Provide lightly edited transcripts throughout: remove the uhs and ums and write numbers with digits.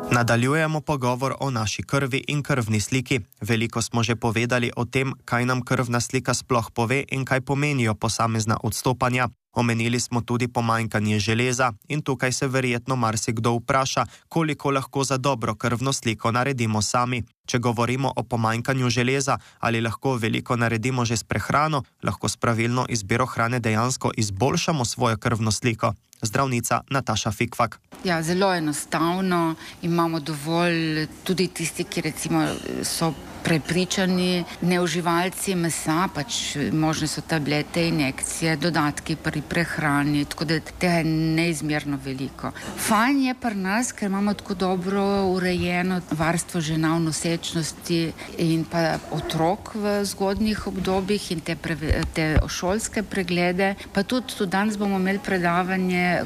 Nadaljujemo pogovor o naši krvi in krvni sliki. Veliko smo že povedali o tem, kaj nam krvna slika sploh pove in kaj pomenijo posamezna odstopanja. Omenili smo tudi pomanjkanje železa in tukaj se verjetno marsikdo vpraša, koliko lahko za dobro krvno sliko naredimo sami. Če govorimo o pomanjkanju železa, ali lahko veliko naredimo že s prehrano, lahko s pravilno izbiro hrane dejansko izboljšamo svojo krvno sliko. Zdravnica Nataša Fikfak. Ja, zelo enostavno. Imamo dovolj tudi tisti, ki recimo so prepričani neuživalci mesa, pač možne so tablete, injekcije, dodatki pri prehrani, tako da tega je neizmerno veliko. Fajn je pri nas, ker imamo tako dobro urejeno varstvo žena v nosečnosti in pa otrok v zgodnjih obdobjih in te šolske preglede. Pa tudi danes bomo imeli predavanje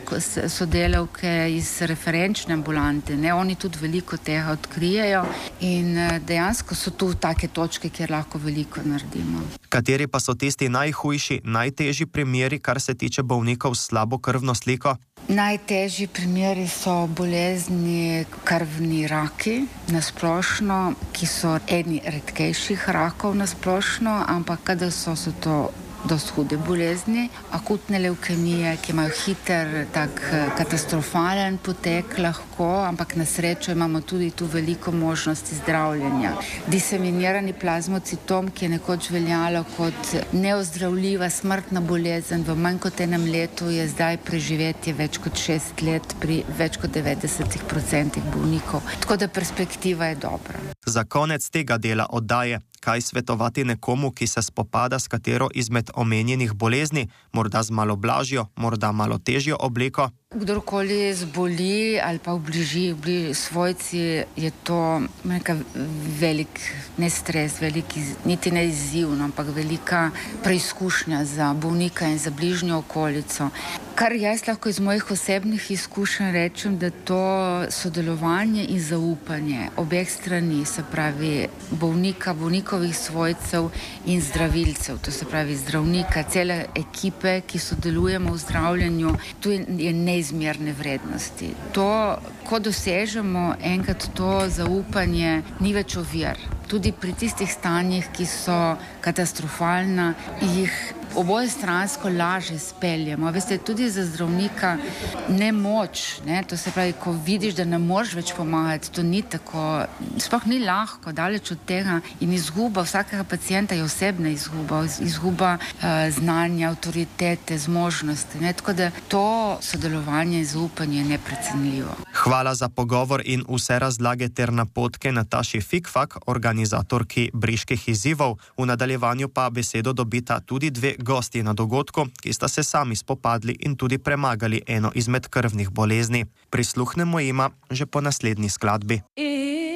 sodelavke iz referenčne ambulante. Oni tudi veliko tega odkrijejo in dejansko so tu take točke, kjer lahko veliko naredimo. Kateri pa so tisti najhujši, najtežji primeri, kar se tiče bolnikov s slabo krvno sliko? Najtežji primeri so bolezni krvni raki nasplošno, ki so eni redkejših rakov nasplošno, ampak kada so to dosti hude bolezni, akutne levkemije, ki imajo hiter, tak katastrofalen potek lahko, ampak na srečo imamo tudi tu veliko možnosti zdravljenja. Diseminirani plazmocitom, ki je nekoč veljalo kot neozdravljiva smrtna bolezen, v manj kot enem letu je zdaj preživetje več kot 6 let pri več kot 90% bolnikov. Tako da perspektiva je dobra. Za konec tega dela oddaje, kaj svetovati nekomu, ki se spopada s katero izmed omenjenih bolezni, morda z malo blažjo, morda malo težjo obliko? Kdorkoli zboli ali pa v bližini svojci, je to velik nestres, niti ne izziv, ampak velika preizkušnja za bolnika in za bližnjo okolico. Kar jaz lahko iz mojih osebnih izkušenj rečem, da to sodelovanje in zaupanje obeh strani, se pravi bolnika, bolnikovih svojcev in zdravilcev, to se pravi zdravnika, cele ekipe, ki sodelujemo v zdravljenju, tu je neizmerne vrednosti. To, ko dosežemo enkrat to zaupanje, ni več ovir. Tudi pri tistih stanjih, ki so katastrofalna, jih obojestransko lažje speljemo. Veste, tudi za zdravnika nemoč, to se pravi, ko vidiš, da ne moreš več pomagati, to ni tako, sploh ni lahko, daleč od tega, in izguba vsakega pacienta je osebna izguba znanja, avtoritete, zmožnosti. Tako da to sodelovanje in zaupanje je neprecenljivo. Hvala za pogovor in vse razlage ter napotke Nataši Fikfak, organizatorki Briških izzivov. V nadaljevanju pa besedo dobita tudi dve gosti na dogodku, ki sta se sami spopadli in tudi premagali eno izmed krvnih bolezni. Prisluhnemo jima že po naslednji skladbi.